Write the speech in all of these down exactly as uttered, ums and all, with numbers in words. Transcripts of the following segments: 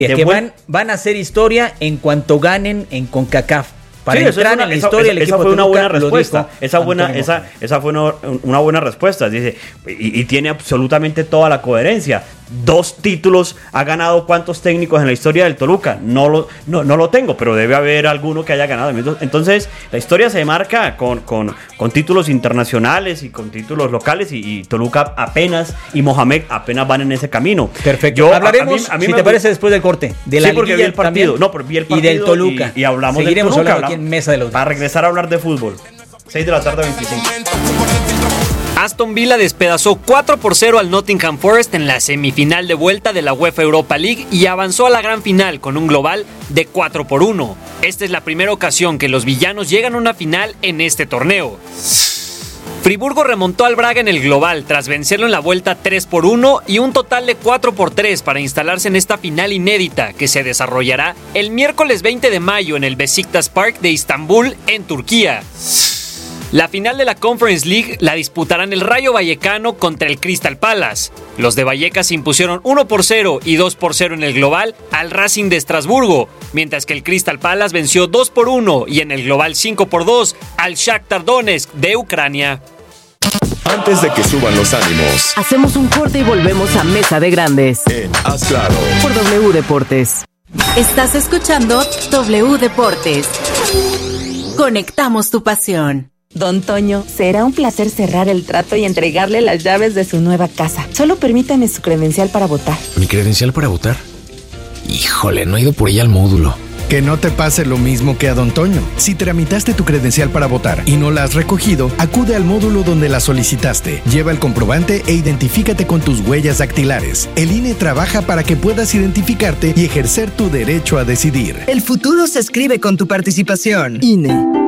Es que van, van a hacer historia en cuanto ganen en CONCACAF. Para sí, entrar una, en la esa, historia, esa, el esa equipo fue una buena Toluca respuesta. Esa, buena, esa, esa fue una, una buena respuesta. Dice, y, y tiene absolutamente toda la coherencia. Dos títulos ha ganado cuántos técnicos en la historia del Toluca. No lo, no, no lo tengo, pero debe haber alguno que haya ganado. Entonces, la historia se marca con, con, con títulos internacionales y con títulos locales. Y, y Toluca apenas y Mohamed apenas van en ese camino. Perfecto. Yo, hablaremos, a mí, a mí si me te parece, después del corte. De la sí, porque vi el partido. También, no, pero vi el partido y del Toluca. Y, y hablamos Seguiremos del Toluca. hablando aquí en Mesa de los Para regresar a hablar de fútbol. seis de la tarde, veinticinco. Aston Villa despedazó cuatro por cero al Nottingham Forest en la semifinal de vuelta de la UEFA Europa League y avanzó a la gran final con un global de cuatro por uno. Esta es la primera ocasión que los villanos llegan a una final en este torneo. Friburgo remontó al Braga en el global tras vencerlo en la vuelta tres por uno y un total de cuatro por tres para instalarse en esta final inédita que se desarrollará el miércoles veinte de mayo en el Beşiktaş Park de Estambul, en Turquía. La final de la Conference League la disputarán el Rayo Vallecano contra el Crystal Palace. Los de Vallecas impusieron uno por cero y dos por cero en el global al Racing de Estrasburgo, mientras que el Crystal Palace venció dos por uno y en el global cinco por dos al Shakhtar Donetsk de Ucrania. Antes de que suban los ánimos, hacemos un corte y volvemos a Mesa de Grandes en Haz Claro por W Deportes. Estás escuchando W Deportes. Conectamos tu pasión. Don Toño, será un placer cerrar el trato y entregarle las llaves de su nueva casa. Solo permítame su credencial para votar. ¿Mi credencial para votar? Híjole, no he ido por ella al módulo. Que no te pase lo mismo que a Don Toño. Si tramitaste tu credencial para votar y no la has recogido, acude al módulo donde la solicitaste. Lleva el comprobante e identifícate con tus huellas dactilares. El I N E trabaja para que puedas identificarte y ejercer tu derecho a decidir. El futuro se escribe con tu participación. I N E.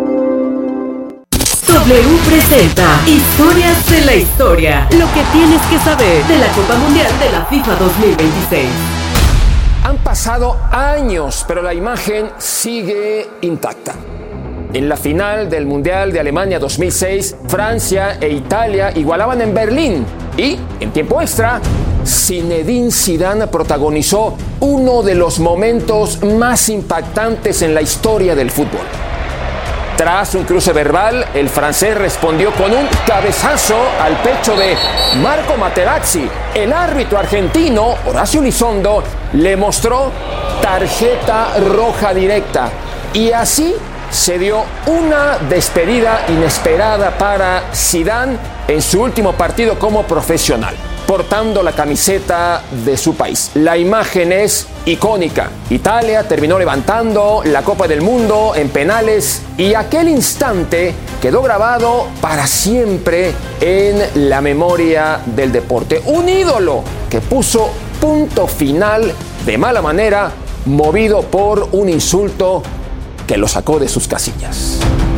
W presenta Historias de la Historia. Lo que tienes que saber de la Copa Mundial de la FIFA dos mil veintiséis. Han pasado años, pero la imagen sigue intacta. En la final del Mundial de Alemania dos mil seis, Francia e Italia igualaban en Berlín. Y, en tiempo extra, Zinedine Zidane protagonizó uno de los momentos más impactantes en la historia del fútbol. Tras un cruce verbal, el francés respondió con un cabezazo al pecho de Marco Materazzi. El árbitro argentino, Horacio Elizondo, le mostró tarjeta roja directa. Y así se dio una despedida inesperada para Zidane en su último partido como profesional, portando la camiseta de su país. La imagen es icónica. Italia terminó levantando la Copa del Mundo en penales y aquel instante quedó grabado para siempre en la memoria del deporte. Un ídolo que puso punto final de mala manera, movido por un insulto que lo sacó de sus casillas.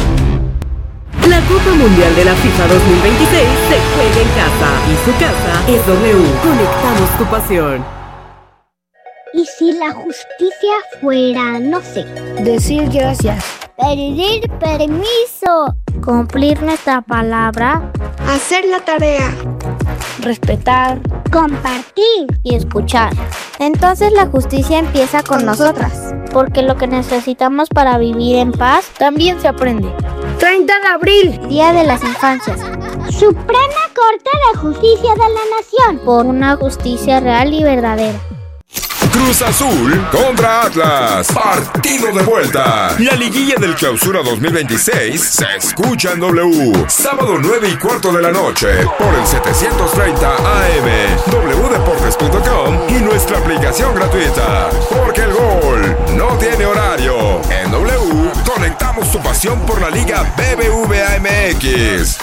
La Copa Mundial de la FIFA dos mil veintiséis se juega en casa y su casa es W. Conectamos tu pasión. ¿Y si la justicia fuera, no sé, decir gracias, pedir permiso, cumplir nuestra palabra, hacer la tarea, respetar, compartir y escuchar? Entonces la justicia empieza con nosotras, porque lo que necesitamos para vivir en paz también se aprende. treinta de abril, Día de las Infancias. Suprema Corte de Justicia de la Nación, por una justicia real y verdadera. Cruz Azul contra Atlas. Partido de vuelta. La liguilla del Clausura dos mil veintiséis se escucha en W. Sábado nueve y cuarto de la noche por el setecientos treinta A M, w deportes punto com y nuestra aplicación gratuita. Porque el gol no tiene horario. En W conectamos tu pasión por la Liga B B V A M X.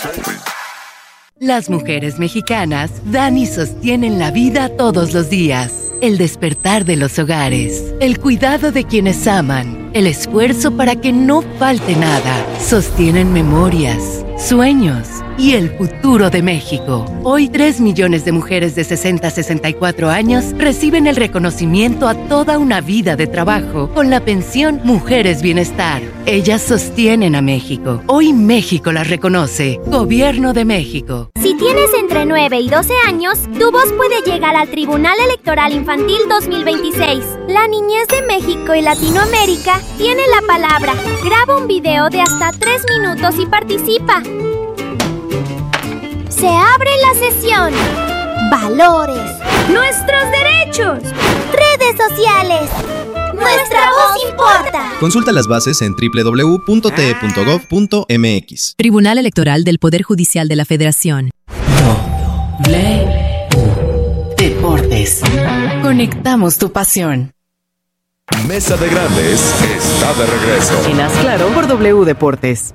Las mujeres mexicanas dan y sostienen la vida todos los días. El despertar de los hogares, el cuidado de quienes aman, el esfuerzo para que no falte nada. Sostienen memorias, sueños y el futuro de México. Hoy, tres millones de mujeres de sesenta a sesenta y cuatro años reciben el reconocimiento a toda una vida de trabajo con la pensión Mujeres Bienestar. Ellas sostienen a México. Hoy México las reconoce. Gobierno de México. Si tienes entre nueve y doce años, tu voz puede llegar al Tribunal Electoral Infantil dos mil veintiséis. La niñez de México y Latinoamérica tiene la palabra. Graba un video de hasta tres minutos y participa. Se abre la sesión. Valores. Nuestros derechos. Redes sociales. Nuestra voz importa. Consulta las bases en doble u doble u doble u punto t e punto gov punto m x. Tribunal Electoral del Poder Judicial de la Federación. Deportes. Conectamos tu pasión. Mesa de Grandes está de regreso. En Haz Claro por W Deportes.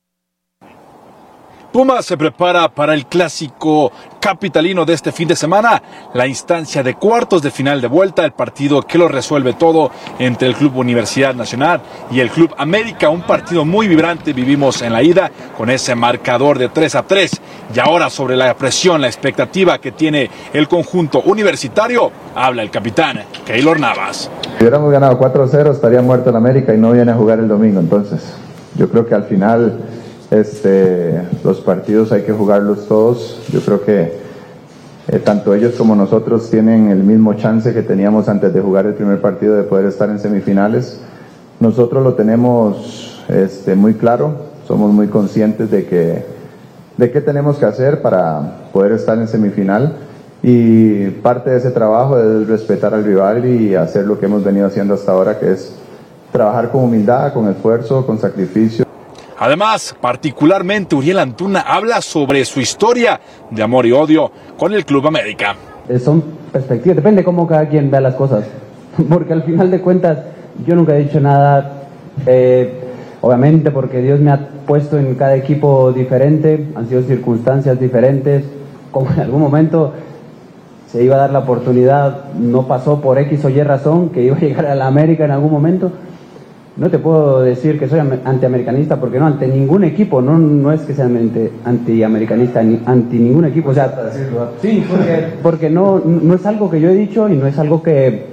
Pumas se prepara para el clásico capitalino de este fin de semana, la instancia de cuartos de final de vuelta, el partido que lo resuelve todo entre el Club Universidad Nacional y el Club América, un partido muy vibrante vivimos en la ida con ese marcador de tres a tres, y ahora sobre la presión, la expectativa que tiene el conjunto universitario, habla el capitán Keylor Navas. Si hubiéramos ganado cuatro a cero estaría muerto el América y no viene a jugar el domingo, entonces yo creo que al final Este, los partidos hay que jugarlos todos. Yo creo que eh, tanto ellos como nosotros tienen el mismo chance que teníamos antes de jugar el primer partido de poder estar en semifinales. Nosotros lo tenemos este, muy claro, somos muy conscientes de que de qué tenemos que hacer para poder estar en semifinal, y parte de ese trabajo es respetar al rival y hacer lo que hemos venido haciendo hasta ahora, que es trabajar con humildad, con esfuerzo, con sacrificio. Además, particularmente Uriel Antuna habla sobre su historia de amor y odio con el Club América. Son perspectivas, depende cómo cada quien vea las cosas, porque al final de cuentas yo nunca he dicho nada, eh, obviamente porque Dios me ha puesto en cada equipo diferente, han sido circunstancias diferentes, como en algún momento se iba a dar la oportunidad, no pasó por X o Y razón, que iba a llegar a la América en algún momento. No te puedo decir que soy antiamericanista, porque no, ante ningún equipo, no, no es que sea antiamericanista, ni anti ningún equipo, o sea, sí, porque, porque no, no es algo que yo he dicho y no es algo que,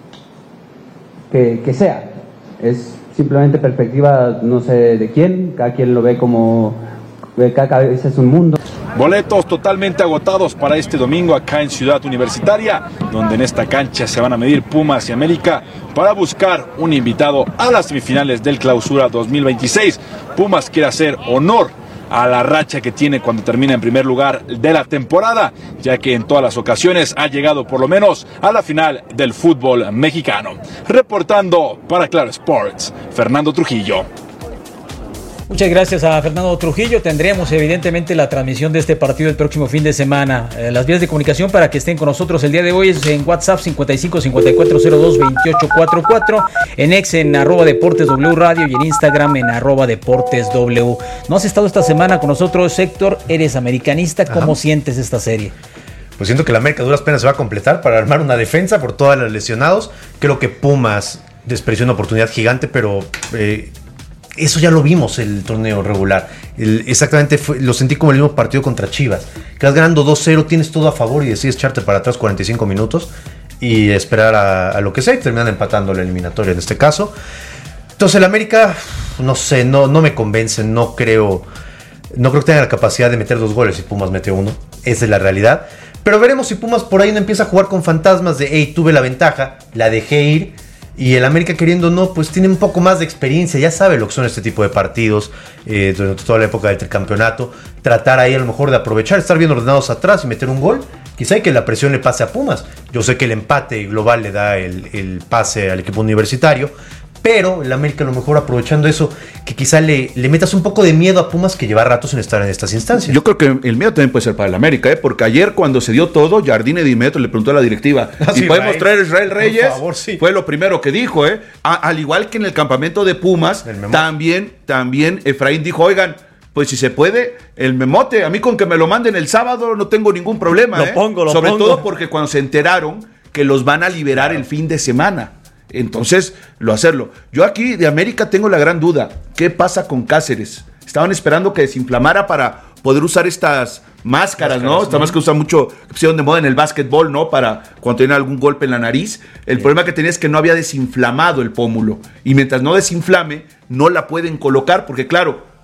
que, que sea, es simplemente perspectiva, no sé de quién, cada quien lo ve como, cada cabeza es un mundo. Boletos totalmente agotados para este domingo acá en Ciudad Universitaria, donde en esta cancha se van a medir Pumas y América para buscar un invitado a las semifinales del Clausura dos mil veintiséis. Pumas quiere hacer honor a la racha que tiene cuando termina en primer lugar de la temporada, ya que en todas las ocasiones ha llegado por lo menos a la final del fútbol mexicano. Reportando para Claro Sports, Fernando Trujillo. Muchas gracias a Fernando Trujillo. Tendremos evidentemente la transmisión de este partido el próximo fin de semana. Eh, las vías de comunicación para que estén con nosotros el día de hoy es en WhatsApp cincuenta y cinco cincuenta y cuatro cero dos veintiocho cuarenta y cuatro, en X en arroba Deportes W Radio y en Instagram en arroba Deportes W. ¿No has estado esta semana con nosotros, Héctor? Eres americanista. ¿Cómo Ajá. sientes esta serie? Pues siento que la América a duras penas se va a completar para armar una defensa por todos los lesionados. Creo que Pumas despreció una oportunidad gigante, pero... Eh, eso ya lo vimos el torneo regular. El, exactamente fue, lo sentí como el mismo partido contra Chivas. Que vas ganando dos cero, tienes todo a favor y decides echarte para atrás cuarenta y cinco minutos y esperar a, a lo que sea y terminan empatando la eliminatoria en este caso. Entonces el América, no sé, no, no me convence, no creo, no creo que tenga la capacidad de meter dos goles si Pumas mete uno. Esa es la realidad. Pero veremos si Pumas por ahí no empieza a jugar con fantasmas de, hey, tuve la ventaja, la dejé ir. Y el América, queriendo o no, pues tiene un poco más de experiencia, ya sabe lo que son este tipo de partidos eh, durante toda la época del tricampeonato. Tratar ahí a lo mejor de aprovechar, estar bien ordenados atrás y meter un gol. Quizá que la presión le pase a Pumas. Yo sé que el empate global le da el, el pase al equipo universitario, pero el América a lo mejor aprovechando eso, que quizá le, le metas un poco de miedo a Pumas, que lleva ratos sin estar en estas instancias. Yo creo que el miedo también puede ser para el América, ¿eh? Porque ayer cuando se dio todo, Jardine Di Metro le preguntó a la directiva, ¿y sí, podemos Israel. traer a Israel Reyes? Por favor, sí. Fue lo primero que dijo, ¿eh? A, al igual que en el campamento de Pumas, también, también Efraín dijo, oigan, pues si se puede, el memote, a mí con que me lo manden el sábado no tengo ningún problema, lo ¿eh? pongo, lo Sobre pongo. todo porque cuando se enteraron que los van a liberar el fin de semana. Entonces, lo hacerlo. Yo aquí de América tengo la gran duda. ¿Qué pasa con Cáceres? Estaban esperando que desinflamara para poder usar estas máscaras, máscaras ¿no? Esta máscara usa mucho, que pusieron de moda en el básquetbol, ¿no? Para cuando tienen algún golpe en la nariz. El sí. problema que tenía es que no había desinflamado el pómulo. Y mientras no desinflame, no la pueden colocar, porque claro,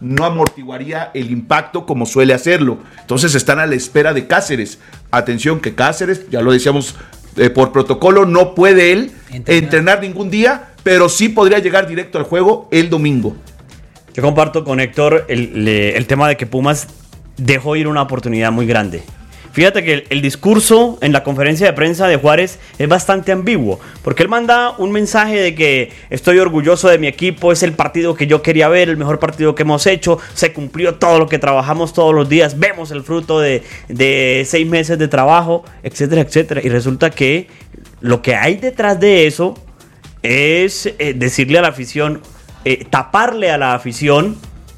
no amortiguaría el impacto como suele hacerlo. Entonces están a la espera de Cáceres. Atención que Cáceres, ya lo decíamos, eh, por protocolo no puede él entrenar. entrenar ningún día, pero sí podría llegar directo al juego el domingo. Yo comparto con Héctor el, el tema de que Pumas dejó ir una oportunidad muy grande. Fíjate que el, el discurso en la conferencia de prensa de Juárez es bastante ambiguo, porque él manda un mensaje de que estoy orgulloso de mi equipo, es el partido que yo quería ver, el mejor partido que hemos hecho, se cumplió todo lo que trabajamos todos los días, vemos el fruto de, de seis meses de trabajo, etcétera, etcétera. Y resulta que lo que hay detrás de eso es eh, decirle a la afición, eh, taparle a la afición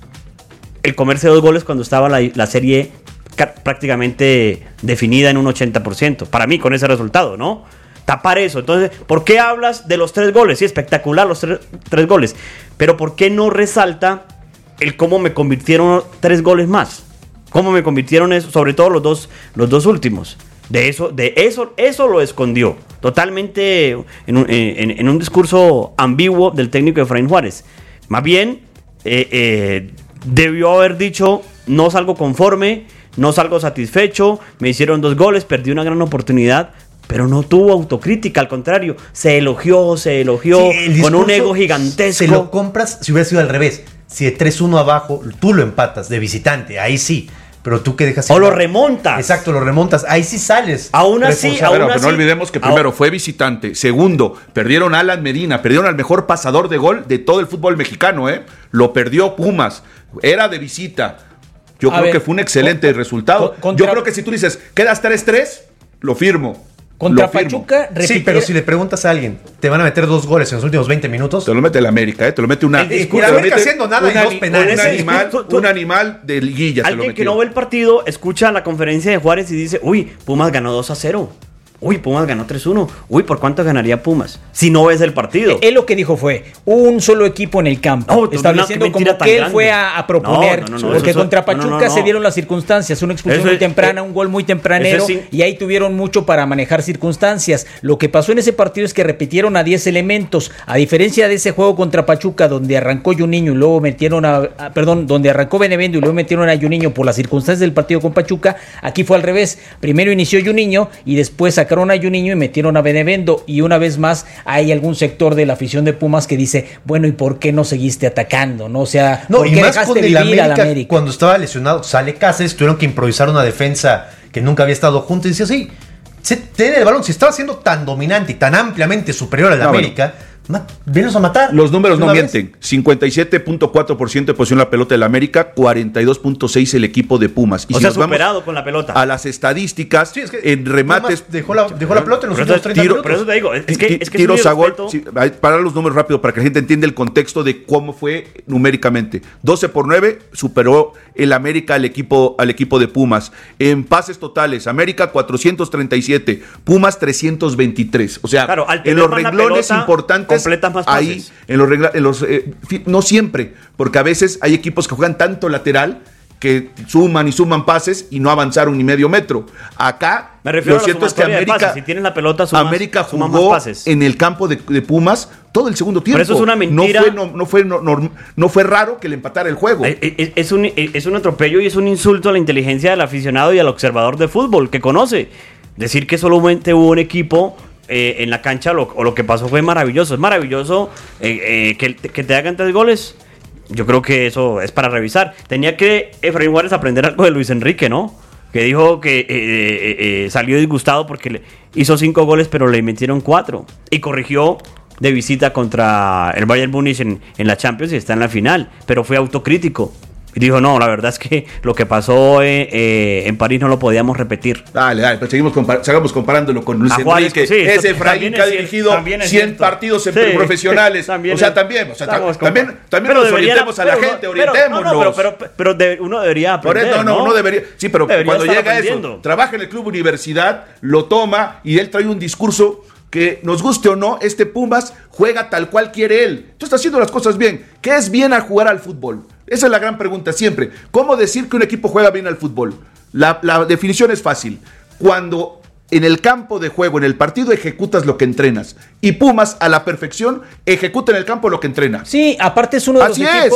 el comerse dos goles cuando estaba la, la serie prácticamente definida en un ochenta por ciento. Para mí, con ese resultado, ¿no? Tapar eso. Entonces, ¿por qué hablas de los tres goles? Sí, espectacular los tres, tres goles. Pero ¿por qué no resalta el cómo me convirtieron tres goles más? ¿Cómo me convirtieron eso? Sobre todo los dos, los dos últimos. De eso, de eso, eso lo escondió. Totalmente en un, en, en un discurso ambiguo del técnico Efraín Juárez. Más bien, eh, eh, debió haber dicho, no salgo conforme, no salgo satisfecho, me hicieron dos goles, perdí una gran oportunidad, pero no tuvo autocrítica, al contrario, se elogió, se elogió, sí, con un ego gigantesco. Se lo compras si hubiera sido al revés, si de tres uno abajo, tú lo empatas de visitante, ahí sí. Pero tú que dejas... O lo remontas. Exacto, lo remontas. Ahí sí sales. Aún así, aún pero, así. Pero no olvidemos que primero aún... fue visitante. Segundo, perdieron a Alan Medina. Perdieron al mejor pasador de gol de todo el fútbol mexicano, ¿eh? Lo perdió Pumas. Era de visita. Yo a creo ver, que fue un excelente con, resultado. Con, contra... Yo creo que si tú dices, quedas tres tres, lo firmo. Contra Pachuca, sí, pero si le preguntas a alguien, te van a meter dos goles en los últimos veinte minutos. Te lo mete el América, ¿eh? Te lo mete una. El, el América haciendo nada y dos penales. Un animal, un animal de liguilla. Alguien que no ve el partido, escucha la conferencia de Juárez y dice, uy, Pumas ganó dos a cero. Uy, Pumas ganó tres uno. Uy, ¿por cuánto ganaría Pumas? Si no ves el partido. Él lo que dijo fue un solo equipo en el campo. No, estableciendo como que él grande. fue a, a proponer. No, no, no, porque eso, contra Pachuca no, no, no. se dieron las circunstancias. Una expulsión eso, muy temprana, eh, un gol muy tempranero. Sí. Y ahí tuvieron mucho para manejar circunstancias. Lo que pasó en ese partido es que repitieron a diez elementos. A diferencia de ese juego contra Pachuca, donde arrancó Juninho y luego metieron a, a perdón, donde arrancó Benevendo y luego metieron a Juninho por las circunstancias del partido con Pachuca, aquí fue al revés. Primero inició Juninho y después sacaron a Juninho y metieron a Benevendo, y una vez más hay algún sector de la afición de Pumas que dice, bueno, ¿y por qué no seguiste atacando? No, o sea, no, ¿por y qué más dejaste con el vivir América, al América? Cuando estaba lesionado, sale Cáceres, tuvieron que improvisar una defensa que nunca había estado junto, y decía, sí, se tiene el balón, si estaba siendo tan dominante y tan ampliamente superior al no, América, bueno. Vienes a matar. Los números no mienten. Vez. cincuenta y siete punto cuatro por ciento de posición en la pelota del América, cuarenta y dos punto seis por ciento el equipo de Pumas. Y o si sea, superado con la pelota. A las estadísticas, sí, es que en remates. Pumas dejó la, dejó la pelota en los últimos treinta tiro, minutos. Por eso te digo, es que, es que tiros es a gol. Sí, para los números rápido, para que la gente entienda el contexto de cómo fue numéricamente. doce por nueve superó el América al equipo, al equipo de Pumas. En pases totales, América cuatrocientos treinta y siete, Pumas trescientos veintitrés. O sea, claro, en los renglones importantes, más ahí en los, regla, en los eh, no siempre, porque a veces hay equipos que juegan tanto lateral que suman y suman pases y no avanzaron ni medio metro. Acá, me refiero lo cierto es que América, si tienes la pelota, sumas, América sumas jugó más pases. En el campo de, de Pumas todo el segundo tiempo. Pero eso es una mentira. No fue, no, no fue, no, no, no fue raro que le empatara el juego. Es, es, es, un, es un atropello y es un insulto a la inteligencia del aficionado y al observador de fútbol que conoce. Decir que solamente hubo un equipo Eh, en la cancha lo, o lo que pasó fue maravilloso. Es maravilloso eh, eh, que, que te hagan tres goles. Yo creo que eso es para revisar. Tenía que Efraín Juárez aprender algo de Luis Enrique, ¿no? Que dijo que eh, eh, eh, salió disgustado porque le hizo cinco goles pero le metieron cuatro. Y corrigió de visita contra el Bayern Múnich en, en la Champions y está en la final. Pero fue autocrítico. Y dijo, no, la verdad es que lo que pasó eh, eh, en París no lo podíamos repetir. Dale, dale, pues seguimos, compar- sigamos comparándolo con Luis Enrique. Sí, ese Efraín que ha dirigido cien partidos en sí, profesionales. O sea, también, o sea, ta- también, también nos orientemos a la gente, no, orientémonos. No, no, pero, pero, pero de, uno debería aprender, Por eso, no, no, no debería. Sí, pero debería cuando llega aprendiendo. eso, trabaja en el club universidad, lo toma y él trae un discurso que nos guste o no, este Pumas juega tal cual quiere él. Tú estás haciendo las cosas bien. ¿Qué es bien a jugar al fútbol? Esa es la gran pregunta siempre. ¿Cómo decir que un equipo juega bien al fútbol? La, la definición es fácil. Cuando en el campo de juego, en el partido, ejecutas lo que entrenas. Y Pumas, a la perfección, ejecuta en el campo lo que entrena. Sí, aparte es uno de Así los es. equipos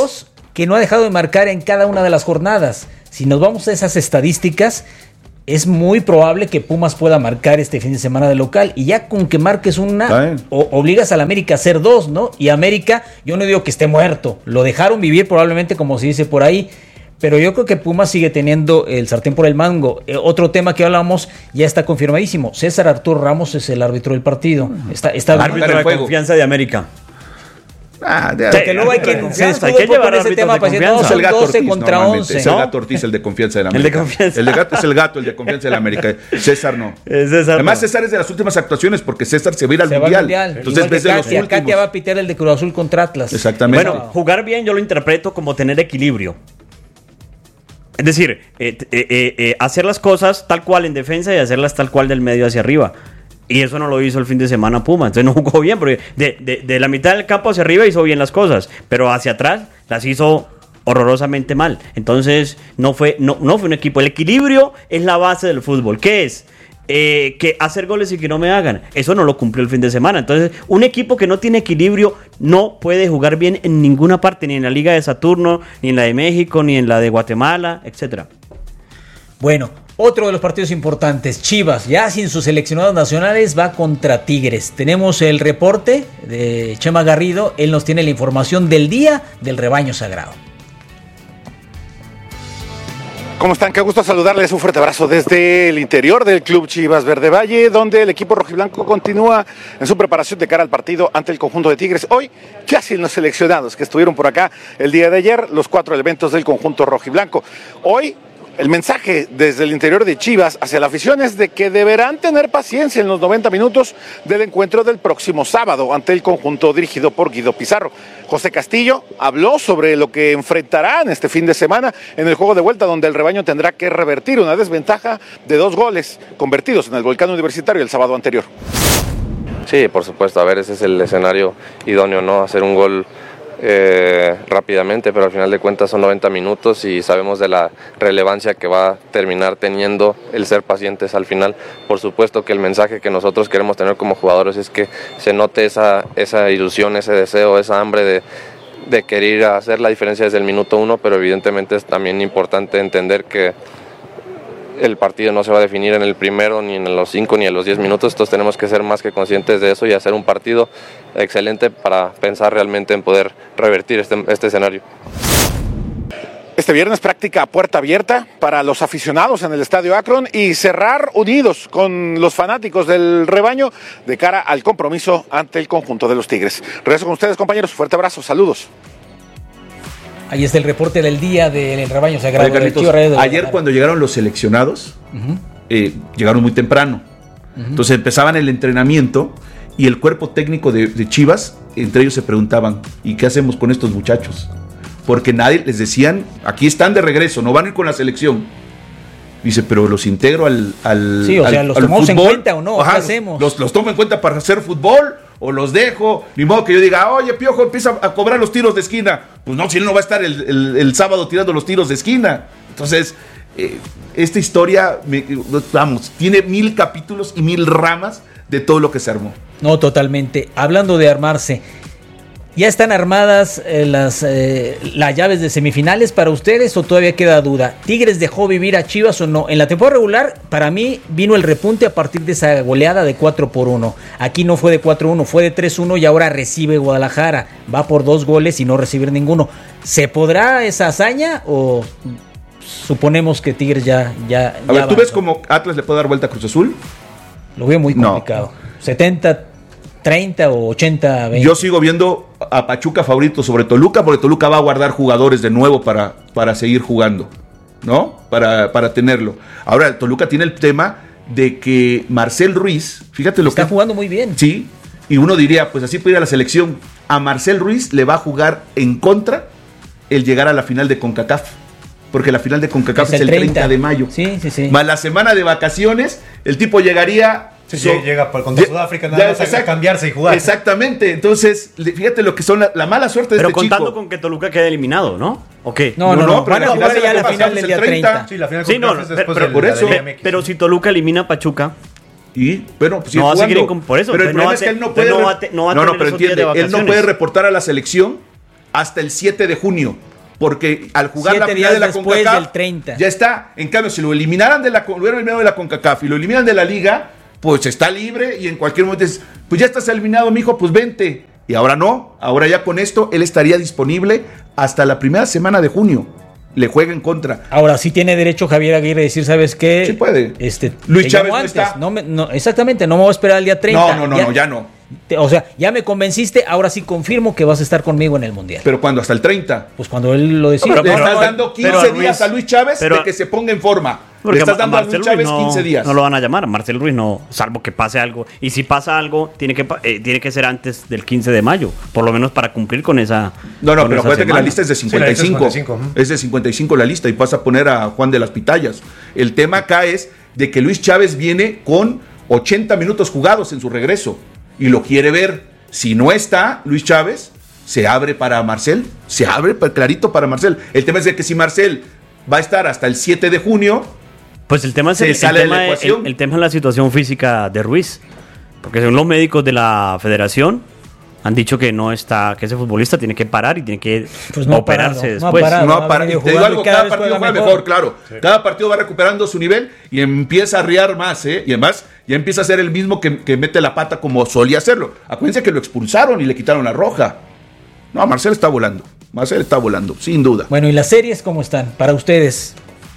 que no ha dejado de marcar en cada una de las jornadas. Si nos vamos a esas estadísticas, es muy probable que Pumas pueda marcar este fin de semana de local, y ya con que marques una, o, obligas al América a hacer dos, ¿no? Y América, yo no digo que esté muerto, lo dejaron vivir probablemente, como se dice por ahí, pero yo creo que Pumas sigue teniendo el sartén por el mango. Eh, otro tema que hablamos ya está confirmadísimo. César Arturo Ramos es el árbitro del partido. Está, está árbitro de confianza de América. Ah, de, porque luego hay quien se desfutbol con ese tema para decir, no, son doce contra once. Es el Gato Ortiz, el de confianza de la América. El de confianza. El de Gato es el Gato, el de confianza de la América. César no. César Además, no. César es de las últimas actuaciones porque César se va a ir al, se mundial. mundial. Entonces, Igual ves de Katia, los últimos. Katia va a pitear el de Cruz Azul contra Atlas. Exactamente. Bueno, jugar bien yo lo interpreto como tener equilibrio. Es decir, eh, eh, eh, eh, hacer las cosas tal cual en defensa y hacerlas tal cual del medio hacia arriba. Y eso no lo hizo el fin de semana Puma. Entonces no jugó bien, porque de, de, de la mitad del campo hacia arriba hizo bien las cosas, pero hacia atrás las hizo horrorosamente mal. Entonces no fue, no, no fue un equipo. El equilibrio es la base del fútbol. ¿Qué es? Eh, que hacer goles y que no me hagan. Eso no lo cumplió el fin de semana. Entonces, un equipo que no tiene equilibrio no puede jugar bien en ninguna parte, ni en la Liga de Saturno, ni en la de México, ni en la de Guatemala, etcétera. Bueno, otro de los partidos importantes, Chivas, ya sin sus seleccionados nacionales, va contra Tigres. Tenemos el reporte de Chema Garrido. Él nos tiene la información del día del rebaño sagrado. ¿Cómo están? Qué gusto saludarles. Un fuerte abrazo desde el interior del Club Chivas Verde Valle, donde el equipo rojiblanco continúa en su preparación de cara al partido ante el conjunto de Tigres. Hoy, ya sin los seleccionados que estuvieron por acá el día de ayer, los cuatro elementos del conjunto rojiblanco. Hoy, el mensaje desde el interior de Chivas hacia la afición es de que deberán tener paciencia en los noventa minutos del encuentro del próximo sábado ante el conjunto dirigido por Guido Pizarro. José Castillo habló sobre lo que enfrentarán este fin de semana en el juego de vuelta, donde el rebaño tendrá que revertir una desventaja de dos goles convertidos en el Volcán Universitario el sábado anterior. Sí, por supuesto, a ver, ese es el escenario idóneo, ¿no? Hacer un gol Eh, rápidamente, pero al final de cuentas son noventa minutos y sabemos de la relevancia que va a terminar teniendo el ser pacientes al final. Por supuesto que el mensaje que nosotros queremos tener como jugadores es que se note esa, esa ilusión, ese deseo, esa hambre de, de querer hacer la diferencia desde el minuto uno, pero evidentemente es también importante entender que el partido no se va a definir en el primero, ni en los cinco, ni en los diez minutos. Entonces tenemos que ser más que conscientes de eso y hacer un partido excelente para pensar realmente en poder revertir este, este escenario. Este viernes práctica a puerta abierta para los aficionados en el Estadio Akron y cerrar unidos con los fanáticos del rebaño de cara al compromiso ante el conjunto de los Tigres. Regreso con ustedes, compañeros. Fuerte abrazo. Saludos. Ahí está el reporte del día del rebaño sagrado. Oye, Carlitos, de ayer cuando llegaron los seleccionados, uh-huh. eh, llegaron muy temprano. Uh-huh. Entonces empezaban el entrenamiento y el cuerpo técnico de, de Chivas, entre ellos se preguntaban, ¿y qué hacemos con estos muchachos? Porque nadie les decían, aquí están de regreso, no van a ir con la selección. Dice, pero los integro al, al Sí, o al, sea, ¿los al tomamos fútbol? en cuenta o no? Ajá, ¿Qué hacemos? Los, los tomo en cuenta para hacer fútbol o los dejo. Ni modo que yo diga, oye, Piojo, empieza a cobrar los tiros de esquina. Pues no, si él no va a estar el, el, el sábado tirando los tiros de esquina. Entonces, eh, esta historia, me, vamos, tiene mil capítulos y mil ramas de todo lo que se armó. No, totalmente. Hablando de armarse, ¿ya están armadas eh, las, eh, las llaves de semifinales para ustedes o todavía queda duda? ¿Tigres dejó vivir a Chivas o no? En la temporada regular, para mí, vino el repunte a partir de esa goleada de cuatro por uno. Aquí no fue de cuatro uno, fue de tres uno y ahora recibe Guadalajara. Va por dos goles y no recibir ninguno. ¿Se podrá esa hazaña o suponemos que Tigres ya... ya a ya ver, ¿tú ves cómo Atlas le puede dar vuelta a Cruz Azul? Lo veo muy complicado. No. setenta treinta o ochenta veinte. Yo sigo viendo a Pachuca favorito sobre Toluca, porque Toluca va a guardar jugadores de nuevo para, para seguir jugando, ¿no? Para, para tenerlo. Ahora, Toluca tiene el tema de que Marcel Ruiz, fíjate lo Está que... Está jugando muy bien. Sí, y uno diría, pues así puede ir a la selección. A Marcel Ruiz le va a jugar en contra el llegar a la final de CONCACAF, porque la final de CONCACAF es, es el treinta. treinta de mayo. Sí, sí, sí. Más la semana de vacaciones, el tipo llegaría... Sí, so, llega para contra Sudáfrica, nada más a cambiarse y jugar. Exactamente, entonces, fíjate lo que son la, la mala suerte de pero este contando chico. con que Toluca quede eliminado, ¿no? ¿O qué? No, no, no, no pero van a jugar ya la final del día treinta. Sí, la final sí, no, es pero, pero por eso. Pero si Toluca elimina a Pachuca... Y, bueno, pues no va a seguir con, por eso. Pero el problema es que él no puede... No, va a te, no, va a no, no, pero entiende, él no puede reportar a la selección hasta el siete de junio. porque al jugar Siete la final de la días después CONCACAF del treinta. ya está. En cambio, si lo eliminaran de la, lo hubieran eliminado de la CONCACAF y lo eliminan de la liga, pues está libre y en cualquier momento es, pues ya estás eliminado, mijo, pues vente. Y ahora no, ahora ya con esto él estaría disponible hasta la primera semana de junio. Le juega en contra. Ahora sí tiene derecho Javier Aguirre a decir, ¿sabes qué? Sí puede. Este, Luis te Chávez llamo no antes. está. No me- no, exactamente, no me voy a esperar al día treinta. No, no, no, ya, no, ya no. te- o sea, ya me convenciste, ahora sí confirmo que vas a estar conmigo en el Mundial. Pero cuando hasta el treinta. Pues cuando él lo decida. Pero, le No, estás no, dando quince pero a días Luis- a Luis Chávez pero- de que se ponga en forma. Porque Le estás a dando a Marcel Luis Chávez Ruiz no, quince días. no lo van a llamar. Marcel Ruiz no, salvo que pase algo. Y si pasa algo, tiene que, pa- eh, tiene que ser antes del quince de mayo. Por lo menos para cumplir con esa. No, no, con pero esa acuérdate que la semana. lista es de Sí, la lista es cincuenta y cinco. cincuenta y cinco, ujú. Es de cincuenta y cinco la lista y vas a poner a Juan de las Pitayas. El tema acá es de que Luis Chávez viene con ochenta minutos jugados en su regreso y lo quiere ver. Si no está Luis Chávez, se abre para Marcel. Se abre pa- clarito para Marcel. El tema es de que si Marcel va a estar hasta el siete de junio, Pues el tema es Se el, el sale de tema la es- ecuación. el- el tema es la situación física de Ruiz. Porque según los médicos de la federación han dicho que no está, que ese futbolista tiene que parar y tiene que Pues no ha operarse parado, no ha después. parado. no para, venido te digo jugando algo, y cada cada, vez partido juega juega mejor. mejor, claro. Cada partido va recuperando su nivel y empieza a riar más, ¿eh? Y además ya empieza a ser el mismo que, que mete la pata como solía hacerlo. Acuérdense que lo expulsaron y le quitaron la roja. No, Marcel está volando. Marcel está volando, sin duda. Bueno, ¿y las series cómo están para ustedes?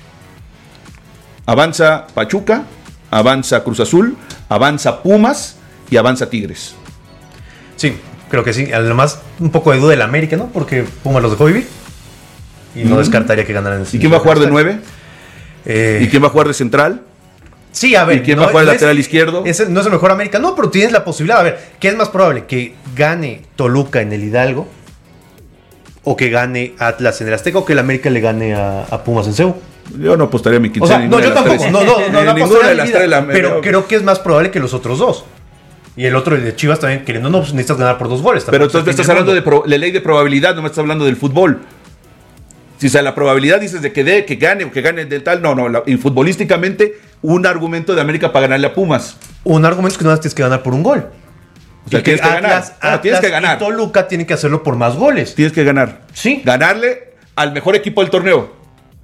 Avanza Pachuca, avanza Cruz Azul, avanza Pumas y avanza Tigres. Sí, creo que sí. Además, un poco de duda del América, ¿no? Porque Pumas los dejó vivir. Y no Mm. descartaría que ganaran. ¿Y quién va a jugar de nueve? Eh, ¿Y quién va a jugar de central? Sí, a ver. ¿Y quién va a jugar de lateral izquierdo? Ese no es el mejor América. No, pero tienes la posibilidad. A ver, ¿qué es más probable? ¿Que gane Toluca en el Hidalgo? ¿O que gane Atlas en el Azteca? ¿O que el América le gane a, a Pumas en Ceú? Yo no apostaría mi O quincena. sea, no, yo tampoco. No, no, no, no, ninguna apostaría de mi las vida, tres. la- Pero creo que es más probable que los otros dos. Y el otro, el de Chivas también, que no, no pues, necesitas ganar por dos goles. Pero tampoco entonces me es el estás fin del hablando de mundo. pro- la ley de probabilidad, no me estás hablando del fútbol. Si o sea, la probabilidad dices de que dé, que gane o que gane de tal, no, no. La, y futbolísticamente, un argumento de América para ganarle a Pumas. Un argumento es que no tienes que ganar por un gol. O sea, Y tienes que ganar. Atlas, Ah, tienes que Atlas ganar. Y Toluca tienen que hacerlo por más goles. Tienes que ganar. Sí. Ganarle al mejor equipo del torneo.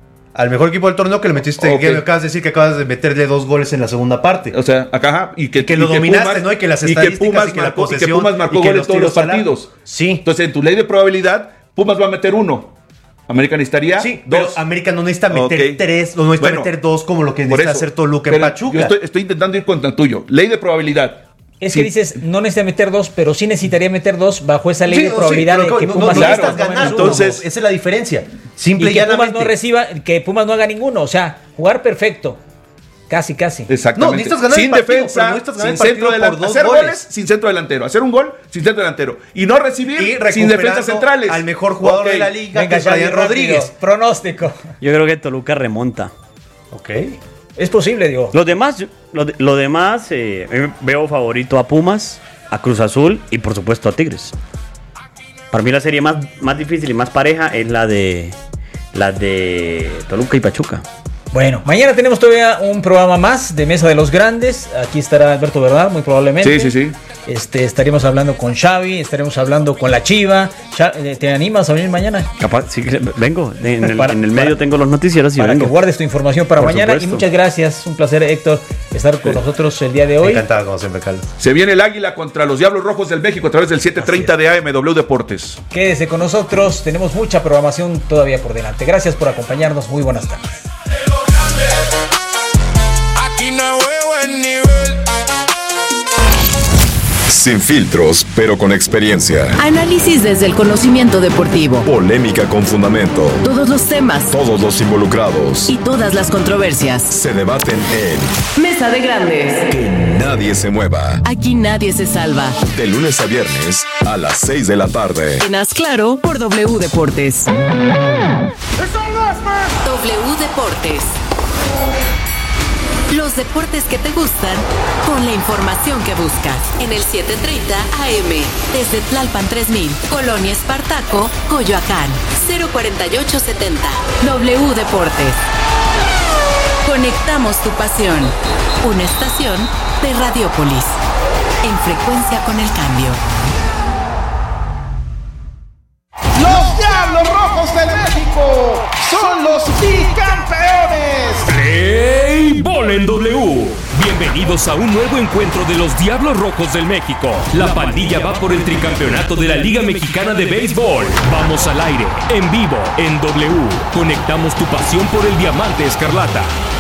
Al mejor equipo del torneo que le metiste, Ok. que me acabas de decir que acabas de meterle dos goles en la segunda parte. O sea, acá, ajá, y que, Que y lo dominaste, Pumas- ¿no? Y que las y que estadísticas Pumas y que la marcó, y que posesión, Pumas marcó y que gol en los todos los tiros al arco. partidos. Sí. Entonces, en tu ley de probabilidad, Pumas va a meter uno. América necesitaría Sí, dos. pero América no necesita meter Ok. tres, no necesita Bueno, meter dos como lo que por necesita eso. hacer Toluca en Pero Pachuca. Yo estoy, estoy intentando ir contra el tuyo. Ley de probabilidad. Es Sí. que dices, no necesita meter dos, pero sí necesitaría meter dos bajo esa ley Sí, de no, sí, probabilidad pero de que no, Pumas no, haga necesitas por lo menos ganar. uno. Entonces- Esa es la diferencia. Simple y y que Pumas llanamente. no reciba, que Pumas no haga ninguno, o sea, jugar perfecto. Casi, casi. Exactamente. No, necesitas ganar sin el partido, pero defensa, no necesitas ganar sin el partido centro por delantero. dos Hacer goles. goles sin centro delantero. Hacer un gol sin centro delantero. Y no recibir Y sin recuperando defensas centrales. al mejor jugador Ok. de la liga, Venga, que es Xavi, Brian rápido. Rodríguez. Pronóstico. Yo creo que Toluca remonta. Ok. Es posible, digo. Los demás, yo- lo, de- lo demás, eh, eh, veo favorito a Pumas, a Cruz Azul y por supuesto a Tigres. Para mí la serie más, más difícil y más pareja es la de la de Toluca y Pachuca. Bueno, mañana tenemos todavía un programa más de Mesa de los Grandes. Aquí estará Alberto Bernal, muy probablemente. Sí, sí, sí. Este, estaremos hablando con Xavi, estaremos hablando con la Chiva. Xa- eh, ¿Te animas a venir mañana? Capaz, sí, que- vengo. En el, Para- en el medio para- tengo los noticieros y Para vengo. que guardes tu información para Por mañana. supuesto. Y muchas gracias. Un placer, Héctor, estar con nosotros el día de hoy. Encantado, como siempre, Carlos. Se viene el Águila contra los Diablos Rojos del México a través del siete treinta de A M W Deportes. Quédese con nosotros. Tenemos mucha programación todavía por delante. Gracias por acompañarnos. Muy buenas tardes. Aquí no huevo en nivel. Sin filtros, pero con experiencia. Análisis desde el conocimiento deportivo. Polémica con fundamento. Todos los temas Todos los involucrados y todas las controversias. se debaten en Mesa de Grandes. Que Nadie se mueva. Aquí nadie se salva. De lunes a viernes a las seis de la tarde. En Haz Claro por W Deportes. W Deportes. Los deportes que te gustan con la información que buscas. En el siete treinta A M. Desde Tlalpan tres mil. Colonia Espartaco, Coyoacán. cero cuarenta y ocho setenta. W Deportes. Conectamos tu pasión. Una estación de Radiopolis. En frecuencia con el cambio. Los Diablos Rojos del México Bienvenidos a un nuevo encuentro de los Diablos Rojos del México. La pandilla va por el tricampeonato de la Liga Mexicana de Béisbol. Vamos al aire, en vivo, en W. Conectamos tu pasión por el diamante escarlata.